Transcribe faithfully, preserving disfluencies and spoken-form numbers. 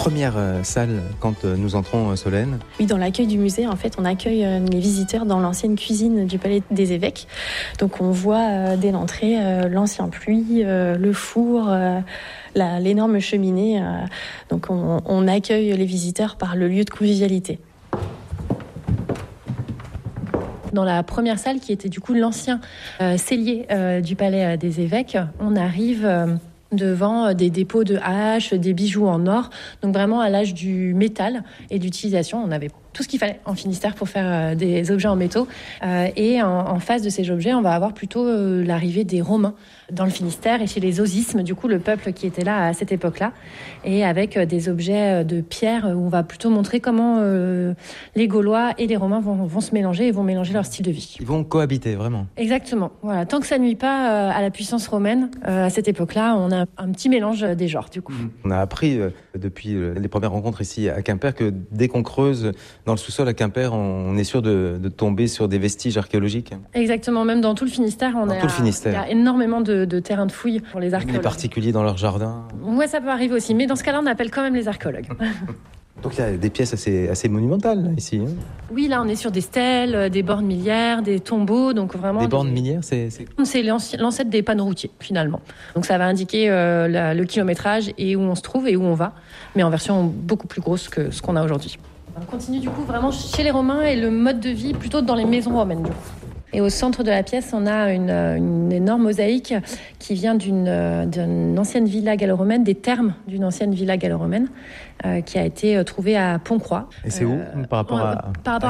première salle quand nous entrons, Solène. Oui, dans l'accueil du musée, en fait, on accueille les visiteurs dans l'ancienne cuisine du Palais des Évêques. Donc on voit dès l'entrée l'ancien puits, le four, la, l'énorme cheminée. Donc on, on accueille les visiteurs par le lieu de convivialité. Dans la première salle, qui était du coup l'ancien euh, cellier euh, du Palais des Évêques, on arrive euh, devant des dépôts de haches, des bijoux en or, donc vraiment à l'âge du métal et d'utilisation. On avait tout ce qu'il fallait en Finistère pour faire euh, des objets en métaux. Euh, et en, en face de ces objets, on va avoir plutôt euh, l'arrivée des Romains dans le Finistère et chez les Osismes, du coup le peuple qui était là à cette époque-là, et avec euh, des objets de pierre où on va plutôt montrer comment euh, les Gaulois et les Romains vont, vont se mélanger et vont mélanger leur style de vie. Ils vont cohabiter, vraiment. Exactement. Voilà. Tant que ça nuit pas euh, à la puissance romaine, euh, à cette époque-là, on a un petit mélange des genres, du coup. On a appris euh, depuis euh, les premières rencontres ici à Quimper que dès qu'on creuse dans le sous-sol à Quimper, on est sûr de, de tomber sur des vestiges archéologiques. Exactement, même dans tout le Finistère, on dans a, tout le Finistère. Il y a énormément de, de terrains de fouilles pour les archéologues. Les particuliers dans leur jardin. Ouais, ça peut arriver aussi, mais dans ce cas-là, on appelle quand même les archéologues. Donc il y a des pièces assez, assez monumentales là, ici. Hein. Oui, là on est sur des stèles, des bornes milliaires, des tombeaux, donc vraiment... Des bornes des... milliaires, c'est... C'est, c'est l'ancêtre des panneaux routiers, finalement. Donc ça va indiquer euh, la, le kilométrage et où on se trouve et où on va, mais en version beaucoup plus grosse que ce qu'on a aujourd'hui. On continue du coup vraiment chez les Romains et le mode de vie plutôt dans les maisons romaines. Du coup. Et au centre de la pièce, on a une, une énorme mosaïque qui vient d'une, d'une ancienne villa gallo-romaine, des thermes d'une ancienne villa gallo-romaine, euh, qui a été trouvée à Pont-Croix. Et c'est où euh, par rapport à, par rapport